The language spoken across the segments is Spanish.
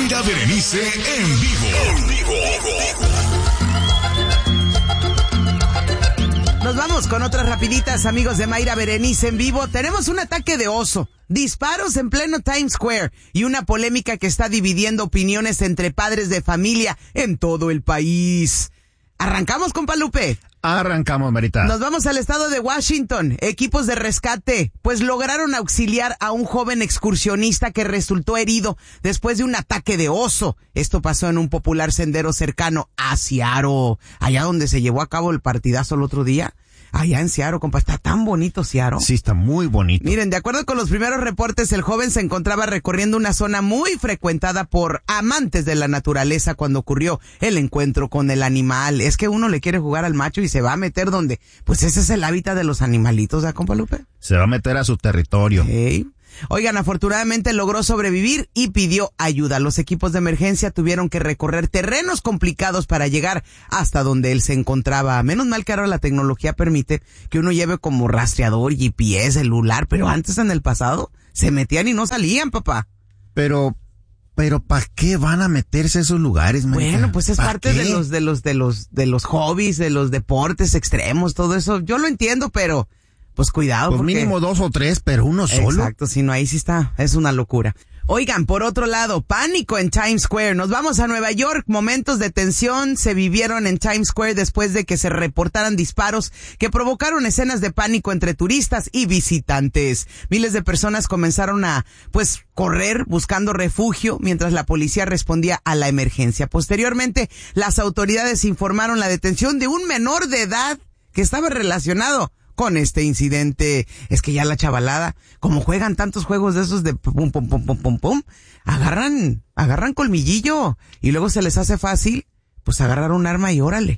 Mayra Berenice en vivo. Nos vamos con otras rapiditas, amigos de Mayra Berenice en vivo. Tenemos un ataque de oso, disparos en pleno Times Square y una polémica que está dividiendo opiniones entre padres de familia en todo el país. ¿Arrancamos, compa Lupe? Arrancamos, Marita. Nos vamos al estado de Washington. Equipos de rescate, pues lograron auxiliar a un joven excursionista que resultó herido después de un ataque de oso. Esto pasó en un popular sendero cercano a Seattle, allá donde se llevó a cabo el partidazo el otro día. Allá en Seattle, compa, está tan bonito Seattle. Sí, está muy bonito. Miren, de acuerdo con los primeros reportes, el joven se encontraba recorriendo una zona muy frecuentada por amantes de la naturaleza cuando ocurrió el encuentro con el animal. Es que uno le quiere jugar al macho y se va a meter donde, pues ese es el hábitat de los animalitos, ¿ah, compa Lupe? Se va a meter a su territorio. Okay. Oigan, afortunadamente logró sobrevivir y pidió ayuda. Los equipos de emergencia tuvieron que recorrer terrenos complicados para llegar hasta donde él se encontraba. Menos mal que ahora la tecnología permite que uno lleve como rastreador, GPS, celular, pero antes en el pasado se metían y no salían, papá. Pero ¿para qué van a meterse a esos lugares, Marita? Bueno, pues es parte ¿Qué? de los hobbies, de los deportes extremos, todo eso. Yo lo entiendo, pero pues cuidado. Pues porque mínimo 2 o 3, pero uno solo. Exacto, si no, ahí sí está, es una locura. Oigan, por otro lado, pánico en Times Square. Nos vamos a Nueva York. Momentos de tensión se vivieron en Times Square después de que se reportaran disparos que provocaron escenas de pánico entre turistas y visitantes. Miles de personas comenzaron a, pues, correr buscando refugio mientras la policía respondía a la emergencia. Posteriormente, las autoridades informaron la detención de un menor de edad que estaba relacionado con este incidente. Es que ya la chavalada, como juegan tantos juegos de esos de pum, pum, pum, pum, pum, pum, agarran colmillillo y luego se les hace fácil, pues agarrar un arma y órale.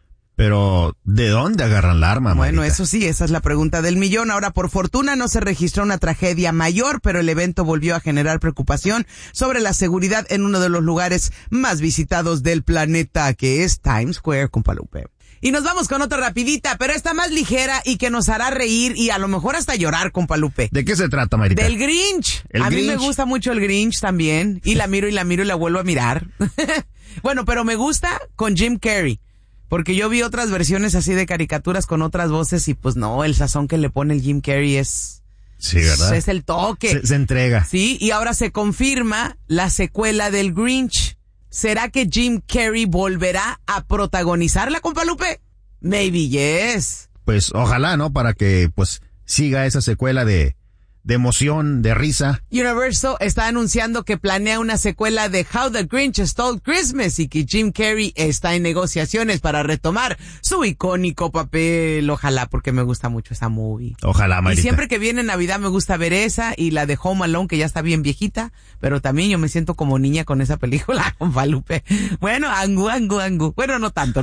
Pero, ¿de dónde agarran la arma, Bueno, Marita? eso sí, esa es la pregunta del millón. Ahora, por fortuna, no se registró una tragedia mayor, pero el evento volvió a generar preocupación sobre la seguridad en uno de los lugares más visitados del planeta, que es Times Square, compa Lupe. Y nos vamos con otra rapidita, pero esta más ligera y que nos hará reír y a lo mejor hasta llorar, compa Lupe. ¿De qué se trata, Marita? Del Grinch. A mí me gusta mucho el Grinch también. Y la miro y la vuelvo a mirar. Bueno, pero me gusta con Jim Carrey. Porque yo vi otras versiones así de caricaturas con otras voces y pues no, el sazón que le pone el Jim Carrey es... Sí, ¿verdad? Es el toque. Se entrega. Sí, y ahora se confirma la secuela del Grinch. ¿Será que Jim Carrey volverá a protagonizarla, compa Lupe? Maybe yes. Pues ojalá, ¿no? Para que pues siga esa secuela de emoción, de risa. Universal está anunciando que planea una secuela de How the Grinch Stole Christmas y que Jim Carrey está en negociaciones para retomar su icónico papel. Ojalá, porque me gusta mucho esa movie. Ojalá, Marita. Y siempre que viene Navidad me gusta ver esa y la de Home Alone, que ya está bien viejita, pero también yo me siento como niña con esa película, con Falupe. Bueno, angu. Bueno, no tanto.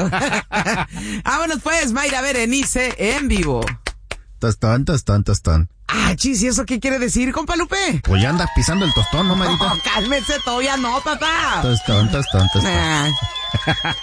Vámonos pues, Mayra Berenice en vivo. Tostón. Ah, chis, ¿y eso qué quiere decir, compa Lupe? Pues ya andas pisando el tostón, ¿no, Marita? No, cálmese, todavía no, papá. Tostón. Ah.